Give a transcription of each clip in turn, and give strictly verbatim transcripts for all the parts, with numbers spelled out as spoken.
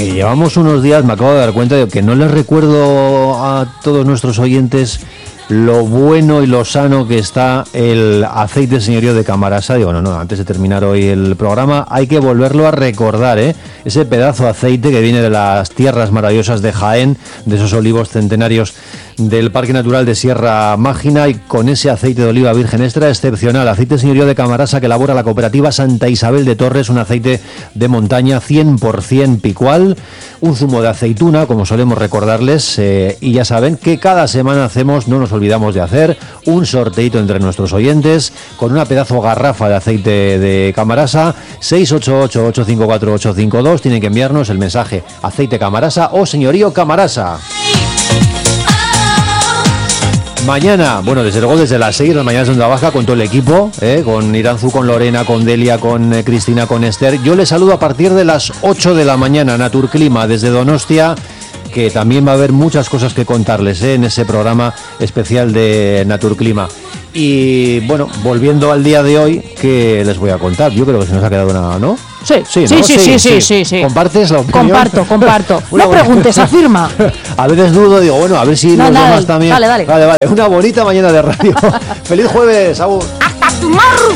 que llevamos unos días, me acabo de dar cuenta de que no les recuerdo a todos nuestros oyentes lo bueno y lo sano que está el aceite señorío de Camarasa. Digo, no, no, antes de terminar hoy el programa hay que volverlo a recordar, ¿eh? Ese pedazo de aceite que viene de las tierras maravillosas de Jaén, de esos olivos centenarios del Parque Natural de Sierra Mágina, y con ese aceite de oliva virgen extra excepcional, aceite señorío de Camarasa que elabora la cooperativa Santa Isabel de Torres, un aceite de montaña cien por ciento picual, un zumo de aceituna, como solemos recordarles, eh, y ya saben que cada semana hacemos, no nos olvidamos de hacer, un sorteito entre nuestros oyentes con una pedazo garrafa de aceite de Camarasa. Seis ocho ocho, ocho cinco cuatro, ocho cinco dos, tienen que enviarnos el mensaje aceite Camarasa o señorío Camarasa. Mañana, bueno, desde luego desde las seis, las mañanas de Onda Vasca, con todo el equipo, ¿eh? Con Iranzu, con Lorena, con Delia, con eh, Cristina, con Esther. Yo les saludo a partir de las ocho de la mañana, Naturclima, desde Donostia, que también va a haber muchas cosas que contarles, ¿eh? En ese programa especial de Naturclima. Y bueno, volviendo al día de hoy, ¿qué les voy a contar? Yo creo que se nos ha quedado una, ¿no? Sí, sí, sí, ¿no? sí, sí, sí, sí, sí, sí. ¿Compartes la opinión? Comparto, comparto. No preguntes, afirma. A veces dudo, digo, bueno, a ver si no, los dale, demás también. Dale, dale. Vale, vale. Una bonita mañana de radio. Feliz jueves, Agur. ¡Hasta tu marro!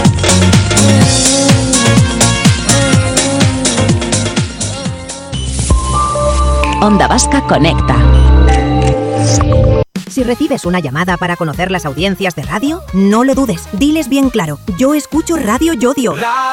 Onda Vasca Conecta. Si recibes una llamada para conocer las audiencias de radio, no lo dudes. Diles bien claro: yo escucho Radio Yodio.